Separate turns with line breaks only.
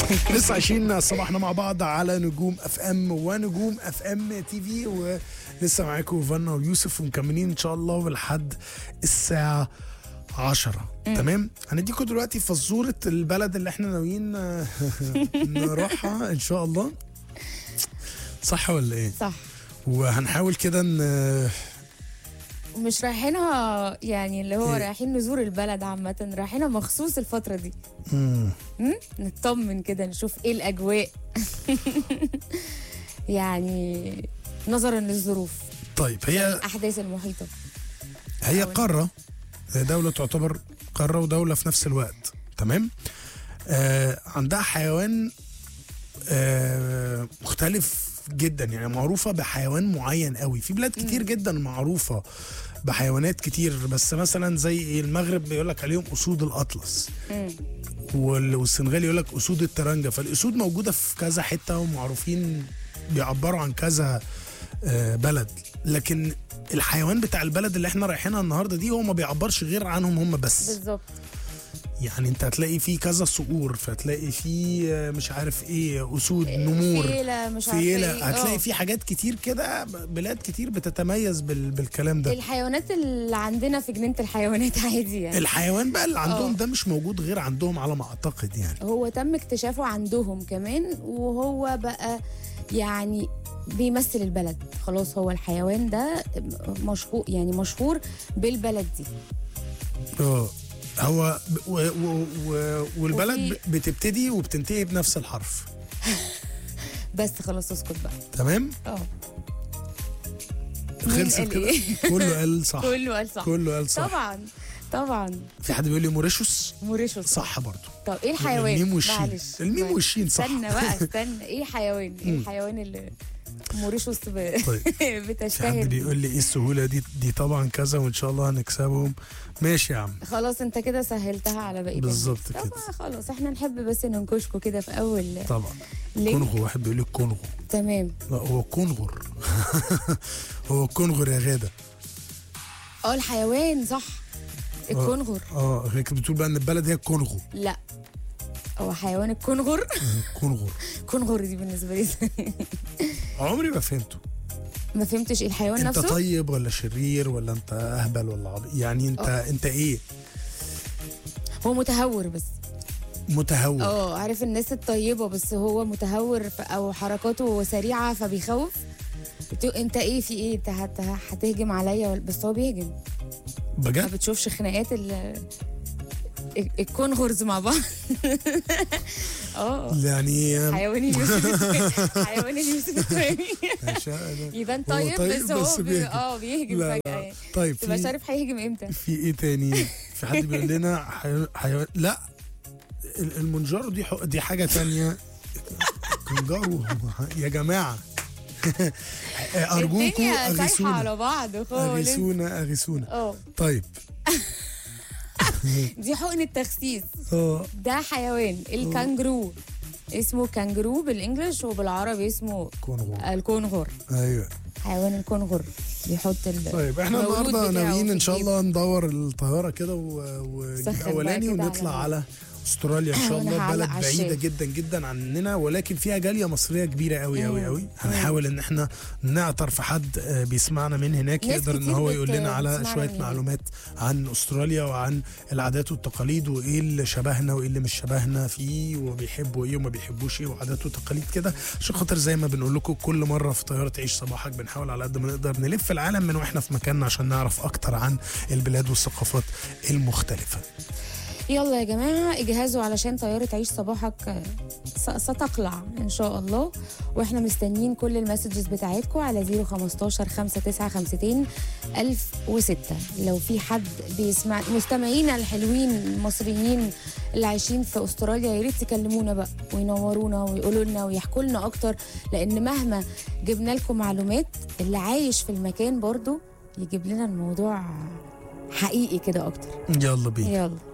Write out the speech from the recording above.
لسه عايشين صباحنا مع بعض على نجوم اف ام ونجوم اف ام تي في، ولسه معاكم فانا ويوسف ومكملين ان شاء الله لحد الساعه 10. تمام. هنديكم دلوقتي فزوره البلد اللي احنا ناويين نروحها ان شاء الله. صح ولا ايه؟
صح.
وهنحاول كده ان
مش رايحينها يعني اللي هو
إيه؟
رايحين نزور البلد عامة، رايحينها مخصوص الفترة دي. نطمن كده نشوف ايه الأجواء. يعني نظرا للظروف.
طيب هي
الأحداث المحيطة.
هي قارة، دولة تعتبر قارة ودولة في نفس الوقت. تمام. عندها حيوان مختلف جدا، يعني معروفة بحيوان معين قوي. في بلاد كتير جدا معروفة بحيوانات كتير، بس مثلا زي المغرب بيقول لك عليهم أسود الأطلس، والسنغال يقول لك أسود الترنجة. فالأسود موجودة في كذا حتة ومعروفين، بيعبروا عن كذا بلد. لكن الحيوان بتاع البلد اللي احنا رايحينها النهارده دي هو ما بيعبرش غير عنهم هم بس.
بالظبط.
يعني انت هتلاقي فيه كذا صقور، فتلاقي فيه مش عارف ايه، اسود، نمور،
فيلة، مش عارفة
فيلة.
ايه.
هتلاقي فيه حاجات كتير كده، بلاد كتير بتتميز بالكلام ده.
الحيوانات اللي عندنا في جنينة الحيوانات عادي يعني.
الحيوان بقى اللي عندهم ده مش موجود غير عندهم على ما اعتقد يعني.
هو تم اكتشافه عندهم كمان، وهو بقى يعني بيمثل البلد خلاص. هو الحيوان ده مشهور، يعني مشهور بالبلد دي.
هو والبلد بتبتدي وبتنتهي بنفس الحرف.
بس خلاص اسكت بقى.
تمام. خلصت كده. كله قال صح.
كله قال صح.
كله قال صح.
طبعا.
في حد بيقول لي موريشيوس.
صح
برضه.
طب ايه الحيوان؟
الميم والشين. الميم والشين صح.
استنى ايه الحيوان؟ ايه الحيوان اللي موريشيوس
طيب.
بتشتهر؟
في حد بيقول لي ايه السهوله دي طبعا كذا، وان شاء الله هنكسبهم. ماشي يا عم.
خلاص انت كده سهلتها على بقيه
بالظبط كده.
طبعا خلاص احنا نحب بس ننكشكوا كده في اول.
طبعا. كونغو، واحد بيقول لك كونغو.
تمام.
لا هو كونغر. هو كونغر يا غاده.
الحيوان صح. الكونغر.
هي كانت بتقول بقى ان البلد هي الكونغو.
لا هو حيوان الكونغر. كونغر دي بالنسبه لي
عمري ما فهمته.
ما فهمتش ايه الحيوان
انت
نفسه.
انت طيب ولا شرير ولا انت اهبل ولا عبيط؟ يعني انت ايه؟
هو متهور بس.
متهور.
عارف الناس الطيبه، بس هو متهور او حركاته سريعه فبيخوف. انت ايه في ايه؟ انت هتهجم عليا؟ بس هو بيهجم
بجد.
ما بتشوفش خناقات الكونغرز مع بعض.
يعني
حيوان اليوسف الترابي يبان طيب بس هو بيهجم فجأة.
طيب
تبقى مش عارف هيهجم امتى.
في ايه تاني؟ في حد بيقول لنا حيوان. لا المنجارو دي حاجة تانية. كنجارو يا جماعة. أرجوكم
أغيثونا على بعض خالص.
أغيثونا. طيب.
دي حقن التخسيس. ده حيوان الكانجرو. اسمه كانجرو بالانجلش، وبالعربي اسمه الكونغر.
ايوه
حيوان الكونغر بيحط
طيب احنا النهارده ناويين ان شاء الله ندور الطياره كده ونجيب اولاني ونطلع على استراليا ان شاء الله. بلد بعيده جدا جدا عننا، ولكن فيها جاليه مصريه كبيره قوي قوي قوي. هنحاول ان احنا نعطر في حد بيسمعنا من هناك يقدر ان هو يقول لنا على شويه معلومات عن استراليا وعن العادات والتقاليد، وايه اللي شبهنا وايه اللي مش شبهنا فيه، وبيحبوا ايه وما بيحبوش ايه، وعادات وتقاليد كده. عشان خاطر زي ما بنقول لكم كل مره في طياره عيش صباحك بنحاول على قد ما نقدر نلف العالم من واحنا في مكاننا عشان نعرف اكتر عن البلاد والثقافات المختلفه.
يلا يا جماعة اجهزوا علشان طيارة عيش صباحك ستقلع ان شاء الله، واحنا مستنيين كل المسجز بتاعتكم على 015 5952 1006. لو في حد بيسمع مستمعينا الحلوين المصريين اللي عايشين في استراليا، يا ريت تكلمونا بقى وينورونا ويقولوا لنا ويحكوا لنا اكتر، لان مهما جبنا لكم معلومات اللي عايش في المكان برضو يجيب لنا الموضوع حقيقي كده اكتر.
يلا بينا.
يلا.